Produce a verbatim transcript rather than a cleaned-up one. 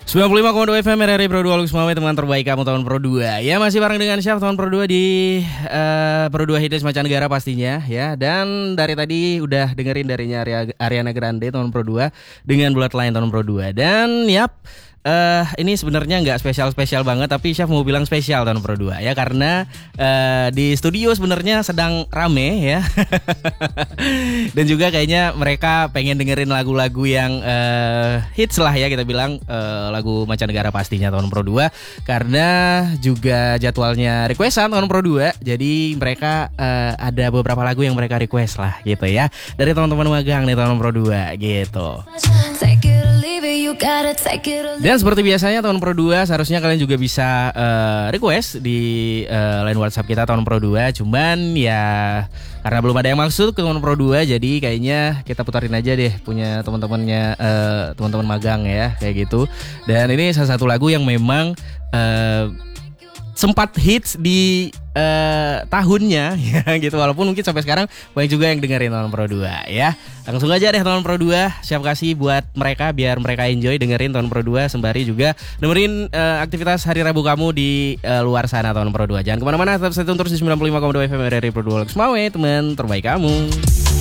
sembilan puluh lima koma dua F M R R I Pro dua Lux Mawai, teman terbaik kamu tahun Pro dua. Ya, masih bareng dengan Syaf tahun Pro dua di uh, Pro dua Hits Mancanegara pastinya ya. Dan dari tadi udah dengerin darinya Ariana Grande tahun Pro dua dengan Bloodline tahun Pro dua. Dan yap, Uh, ini sebenarnya nggak spesial-spesial banget, tapi Syaf mau bilang spesial tahun Pro dua ya, karena uh, di studio sebenarnya sedang rame ya. Dan juga kayaknya mereka pengen dengerin lagu-lagu yang uh, hits lah ya, kita bilang uh, lagu mancanegara pastinya tahun Pro dua, karena juga jadwalnya requestan tahun Pro dua. Jadi mereka uh, ada beberapa lagu yang mereka request lah gitu ya, dari teman-teman magang nih tahun Pro dua gitu. Dan seperti biasanya tahun Pro dua seharusnya kalian juga bisa uh, request di uh, line WhatsApp kita tahun Pro dua. Cuman ya karena belum ada yang maksud ke tahun Pro dua, jadi kayaknya kita putarin aja deh punya teman-temannya, uh, teman-teman magang ya, kayak gitu. Dan ini salah satu lagu yang memang uh, sempat hits di uh, tahunnya ya gitu, walaupun mungkin sampai sekarang banyak juga yang dengerin tahun Pro dua ya. Langsung aja deh tahun Pro dua Syaf kasih buat mereka biar mereka enjoy dengerin tahun Pro dua, sembari juga dengerin uh, aktivitas hari Rabu kamu di uh, luar sana tahun Pro dua. Jangan kemana-mana, tetap stay tune terus di sembilan puluh lima koma dua F M R R I Pro dua Lux Mawai, teman terbaik kamu.